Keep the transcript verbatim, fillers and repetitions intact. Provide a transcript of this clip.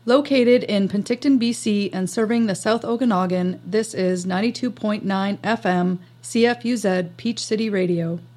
Located in Penticton, B C, and serving the South Okanagan, this is ninety-two point nine F M C F U Z Peach City Radio.